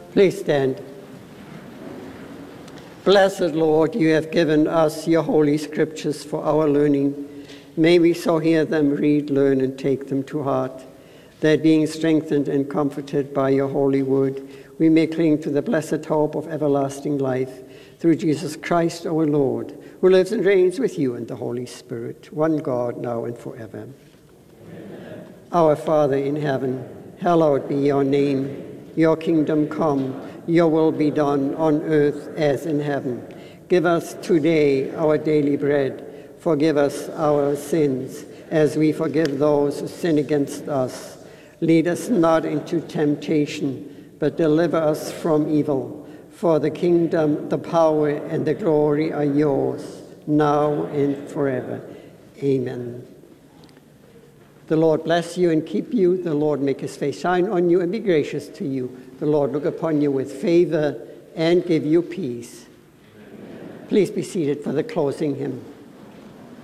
Please stand. Blessed Lord, you have given us your holy scriptures for our learning. May we so hear them, read, learn, and take them to heart, that being strengthened and comforted by your holy word, we may cling to the blessed hope of everlasting life through Jesus Christ our Lord, who lives and reigns with you and the Holy Spirit, one God, now and forever. Amen. Our Father in heaven, hallowed be your name. Your kingdom come, your will be done on earth as in heaven. Give us today our daily bread. Forgive us our sins, as we forgive those who sin against us. Lead us not into temptation, but deliver us from evil. For the kingdom, the power, and the glory are yours, now and forever. Amen. The Lord bless you and keep you. The Lord make his face shine on you and be gracious to you. The Lord look upon you with favor and give you peace. Amen. Please be seated for the closing hymn.